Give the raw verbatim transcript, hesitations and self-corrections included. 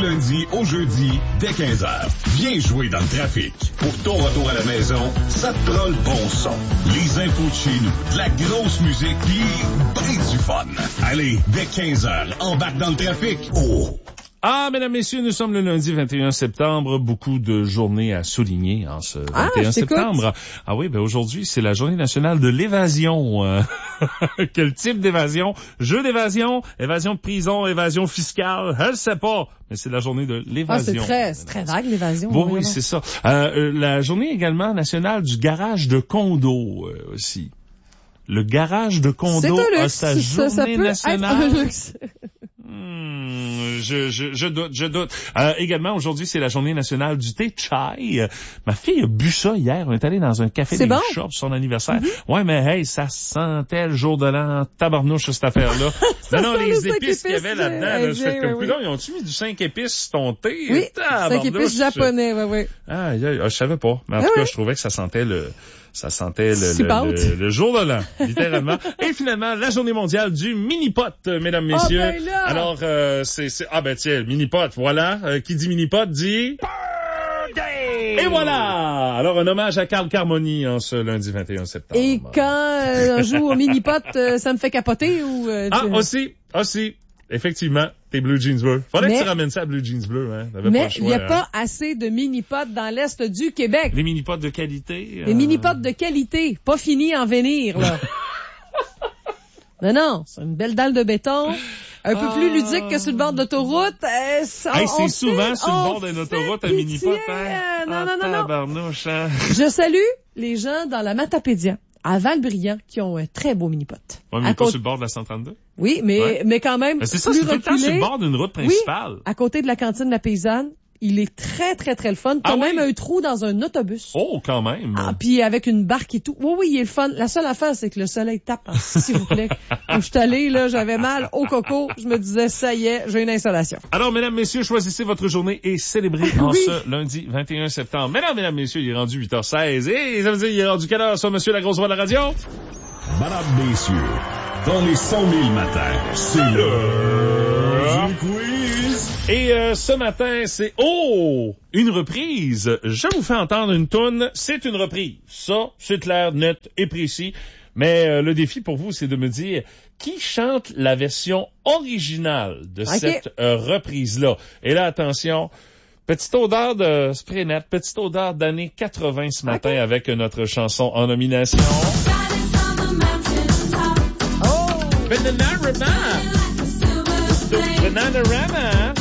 lundi au jeudi, dès quinze heures. Viens jouer dans le trafic. Pour ton retour à la maison, ça te prend le bon son. Les infos de chez nous, de la grosse musique, pis ben du fun. Allez, dès quinze heures, embarque dans le trafic. Oh! Ah, mesdames, messieurs, nous sommes le lundi vingt et un septembre. Beaucoup de journées à souligner en ce ah, vingt et un septembre. Ah oui, ben aujourd'hui, c'est la journée nationale de l'évasion. Euh, quel type d'évasion? Jeu d'évasion, évasion de prison, évasion fiscale, je ne sais pas. Mais c'est la journée de l'évasion. Ah, c'est très, c'est très vague, l'évasion. Bon, oui, c'est ça. Euh, la journée également nationale du garage de condo euh, aussi. Le garage de condo a sa journée ça, ça peut nationale. Être un luxe. Hmm, je, je, je doute, je doute. Euh, également, aujourd'hui, c'est la journée nationale du thé chai. Ma fille a bu ça hier. On est allé dans un café des bon? Chops pour son anniversaire. Mm-hmm. Ouais, mais hey, ça sentait le jour de l'an tabarnouche, cette affaire-là. non, non, les, les épices qu'il y avait là-dedans, là, je fais comme oui, plus long. Ils ont-tu mis du cinq épices sur ton thé? Oui, cinq épices japonais, ouais, ouais. Ah, je savais pas. Mais en ah, tout cas, ouais. je trouvais que ça sentait le... Ça sentait le, le, le, le jour de l'an, littéralement. Et finalement, la journée mondiale du mini-pot, mesdames, messieurs. Oh, ben là. Alors, euh, c'est, c'est... Ah ben tiens, mini-pot, voilà. Euh, qui dit mini-pot dit... Birthday! Et voilà! Alors, un hommage à Carl Carmoni en ce lundi vingt et un septembre. Et quand euh, on joue au mini-pot, euh, ça me fait capoter ou... Euh, ah, tu... aussi, aussi. Effectivement, tes blue jeans bleus. Faudrait mais, que tu ramènes ça à blue jeans bleus, hein. T'avais mais pas le choix, il n'y a hein. pas assez de mini-pots dans l'Est du Québec. Les mini-pots de qualité. Les euh... mini-pots de qualité. Pas fini en venir, là. non, non. C'est une belle dalle de béton. Un ah. peu plus ludique que sur le bord d'autoroute. Euh, ça, hey, c'est souvent fait, sur le bord d'une autoroute un mini-pot, hein. Non, ah, non, non, non. Hein. Je salue les gens dans la Matapédia, à Val-Brillant, qui ont un très beau mini-pot. Ouais, mais à pas côté... sur le bord de la cent trente-deux? Oui, mais, ouais. mais quand même. Mais c'est ça, c'est tout le temps sur le bord d'une route principale. Oui, à côté de la cantine de la paysanne. Il est très, très, très le fun. T'as ah, même oui? un trou dans un autobus. Oh, quand même. Ah, puis avec une barque et tout. Oui, oui, il est le fun. La seule affaire, c'est que le soleil tape. S'il vous plaît. Quand je suis allée, là, j'avais mal au coco. Je me disais, ça y est, j'ai une installation. Alors, mesdames, messieurs, choisissez votre journée et célébrez en oui. ce lundi vingt et un septembre. Mesdames, mesdames, messieurs, il est rendu huit heures seize. Et ça veut dire, il est rendu quelle heure, ça, monsieur la grosse voix de la radio? Madame, messieurs, dans les cent mille matins, c'est le... du quiz. Et euh, ce matin, c'est... Oh! Une reprise. Je vous fais entendre une toune. C'est une reprise. Ça, c'est clair, net et précis. Mais euh, le défi pour vous, c'est de me dire qui chante la version originale de okay. cette euh, reprise-là. Et là, attention... Petite odeur de spray net, petite odeur d'années quatre-vingts ce matin okay. avec notre chanson en nomination. Oh! Bananarama! Bananarama!